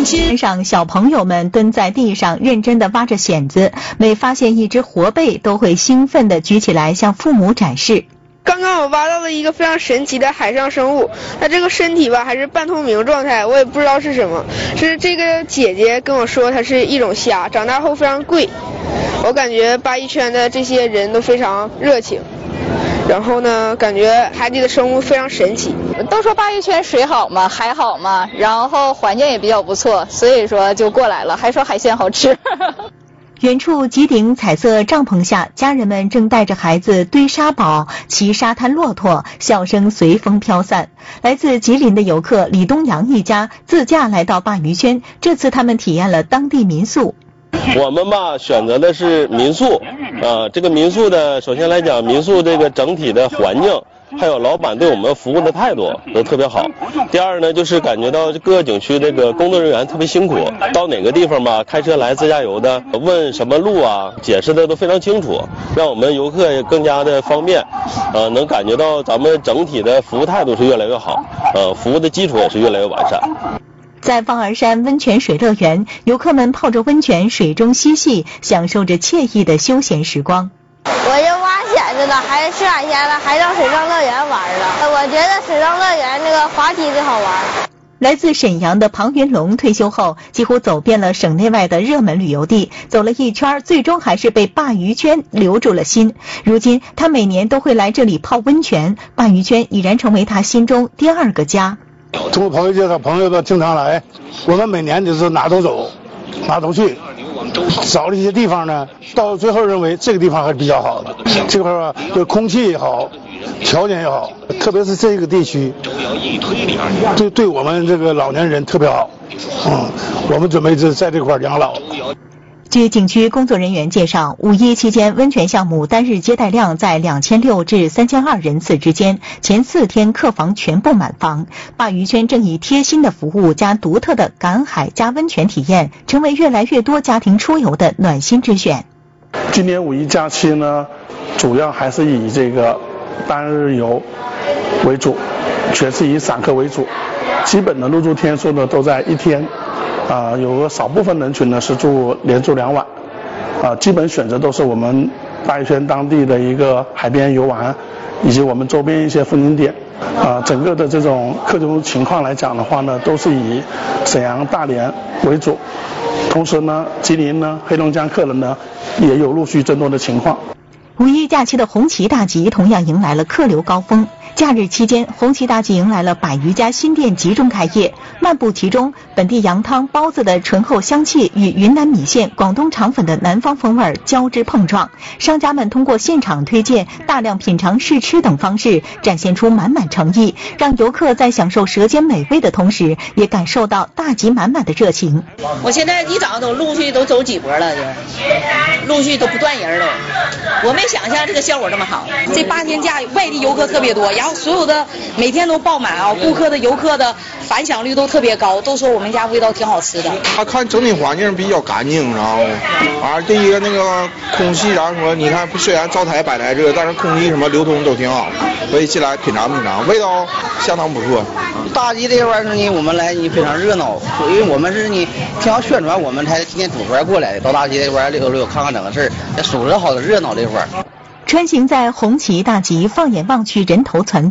天上小朋友们蹲在地上认真地挖着蚬子，每发现一只活贝都会兴奋地举起来向父母展示。 刚刚我挖到了一个非常神奇的海上生物，它这个身体吧还是半透明状态，我也不知道是什么。是这个姐姐跟我说它是一种虾，长大后非常贵。我感觉鲅鱼圈的这些人都非常热情，然后呢，感觉海底的生物非常神奇。 都说鲅鱼圈水好嘛，海好嘛，然后环境也比较不错，所以说就过来了，还说海鲜好吃。 远处极顶彩色帐篷下，家人们正带着孩子堆沙堡、骑沙滩骆驼，笑声随风飘散。来自吉林的游客李东阳一家自驾来到鲅鱼圈，这次他们体验了当地民宿。 我们吧选择的是民宿，这个民宿的首先来讲，民宿这个整体的环境，还有老板对我们服务的态度都特别好。第二呢，就是感觉到各个景区这个工作人员特别辛苦，到哪个地方吧，开车来自驾游的，问什么路啊，解释的都非常清楚，让我们游客也更加的方便，能感觉到咱们整体的服务态度是越来越好，服务的基础也是越来越完善。 在方儿山温泉水乐园，游客们泡着温泉水中嬉戏，享受着惬意的休闲时光。 我就挖蚬子了，还是吃海鲜了，还上水上乐园玩了。我觉得水上乐园这个滑梯最好玩。 来自沈阳的庞云龙退休后，几乎走遍了省内外的热门旅游地，走了一圈，最终还是被鲅鱼圈留住了心。如今他每年都会来这里泡温泉，鲅鱼圈已然成为他心中第二个家。 通过朋友介绍，朋友都经常来，我们每年就是哪都走，哪都去，找了一些地方呢，到最后认为这个地方还是比较好的。这块吧，对空气也好，条件也好，特别是这个地区，对我们这个老年人特别好。我们准备在这块养老。 据景区工作人员介绍，5·1期间温泉项目单日接待量在2600至3002人次之间，前4天客房全部满房。鲅鱼圈正以贴心的服务加独特的赶海加温泉体验，成为越来越多家庭出游的暖心之选。 今年5·1假期呢，主要还是以这个单日游为主，全是以散客为主，基本的入住天数呢都在1天。有个少部分人群呢是连住2晚，基本选择都是我们鲅鱼圈当地的一个海边游玩，以及我们周边一些风景点。整个的这种客流情况来讲的话呢，都是以沈阳、大连为主，同时呢，吉林呢、黑龙江客人呢也有陆续增多的情况。 5·1假期的红旗大集同样迎来了客流高峰。假日期间，红旗大集迎来了100余家新店集中开业，漫步其中，本地羊汤、包子的醇厚香气与云南米线、广东肠粉的南方风味交织碰撞。商家们通过现场推荐、大量品尝试吃等方式，展现出满满诚意，让游客在享受舌尖美味的同时，也感受到大集满满的热情。 我现在一早都陆续都走几波了，陆续都不断人了。我没想象这个效果这么好。这8天假，外地游客特别多，然后所有的每天都爆满啊，顾客的游客的反响率都特别高，都说我们家味道挺好吃的。 他看整体环境比较干净，然后第一个那个空气啥什么，你看虽然灶台摆在这，但是空气什么流通都挺好，所以进来品尝品尝，味道相当不错。 大集这块是呢，我们来你非常热闹，因为我们是你听到宣传，我们才今天组团过来的。到大集这块溜溜看看整个事儿，数着好的热闹这块。 穿行在红旗大集，放眼望去人头攒